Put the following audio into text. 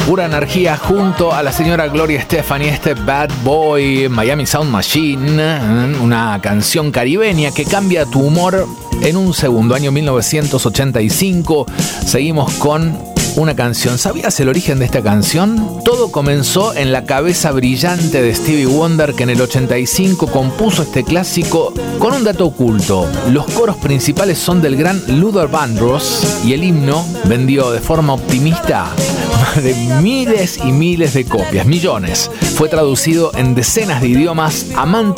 Pura energía junto a la señora Gloria Estefan y este Bad Boy, Miami Sound Machine, una canción caribeña que cambia tu humor en un segundo. Año 1985, seguimos con una canción. ¿Sabías el origen de esta canción? Todo comenzó en la cabeza brillante de Stevie Wonder, que en el 85 compuso este clásico con un dato oculto. Los coros principales son del gran Luther Vandross y el himno vendió de forma optimista más de miles y miles de copias, millones. Fue traducido en decenas de idiomas. Amantes